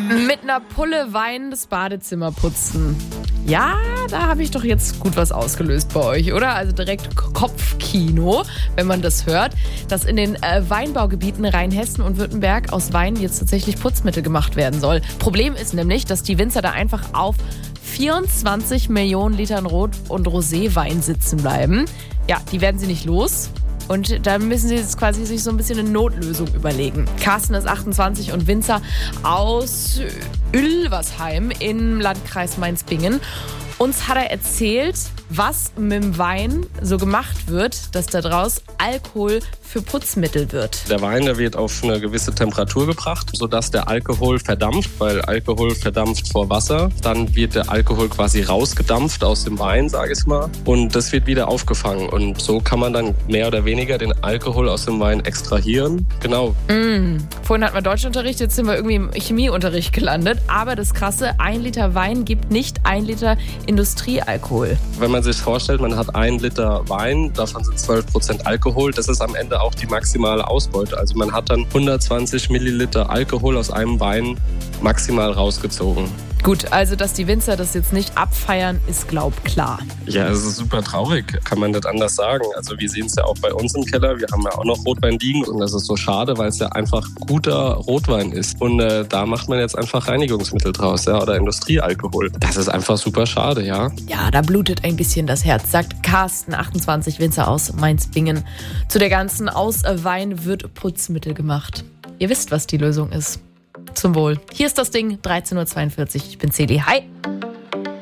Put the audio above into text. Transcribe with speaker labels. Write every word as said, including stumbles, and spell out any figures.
Speaker 1: Mit einer Pulle Wein das Badezimmer putzen. Ja, da habe ich doch jetzt gut was ausgelöst bei euch, oder? Also direkt Kopfkino, wenn man das hört, dass in den äh, Weinbaugebieten Rheinhessen und Württemberg aus Wein jetzt tatsächlich Putzmittel gemacht werden soll. Problem ist nämlich, dass die Winzer da einfach auf vierundzwanzig Millionen Litern Rot- und Roséwein sitzen bleiben. Ja, die werden sie nicht los. Und da müssen sie jetzt quasi sich so ein bisschen eine Notlösung überlegen. Carsten ist achtundzwanzig und Winzer aus Ülversheim im Landkreis Mainz-Bingen. Uns hat er erzählt, was mit dem Wein so gemacht wird, dass daraus Alkohol für Putzmittel wird.
Speaker 2: Der Wein, der wird auf eine gewisse Temperatur gebracht, sodass der Alkohol verdampft, weil Alkohol verdampft vor Wasser. Dann wird der Alkohol quasi rausgedampft aus dem Wein, sage ich mal. Und das wird wieder aufgefangen. Und so kann man dann mehr oder weniger den Alkohol aus dem Wein extrahieren. Genau.
Speaker 1: Mm. Vorhin hatten wir Deutschunterricht, jetzt sind wir irgendwie im Chemieunterricht gelandet. Aber das Krasse, ein Liter Wein gibt nicht ein Liter Industriealkohol.
Speaker 2: Wenn man sich vorstellt, man hat ein Liter Wein, davon sind zwölf Prozent Alkohol. Das ist am Ende auch die maximale Ausbeute. Also man hat dann hundertzwanzig Milliliter Alkohol aus einem Wein maximal rausgezogen.
Speaker 1: Gut, also dass die Winzer das jetzt nicht abfeiern, ist glaub klar.
Speaker 2: Ja, es ist super traurig, kann man nicht anders sagen. Also wir sehen es ja auch bei uns im Keller, wir haben ja auch noch Rotwein liegen und das ist so schade, weil es ja einfach guter Rotwein ist. Und äh, da macht man jetzt einfach Reinigungsmittel draus, ja, oder Industriealkohol. Das ist einfach super schade, ja.
Speaker 1: Ja, da blutet ein bisschen das Herz, sagt Carsten, achtundzwanzig, Winzer aus Mainz-Bingen. Zu der ganzen Aus Wein wird Putzmittel gemacht. Ihr wisst, was die Lösung ist. Zum Wohl. Hier ist das Ding, dreizehn Uhr zweiundvierzig. Ich bin Celi. Hi!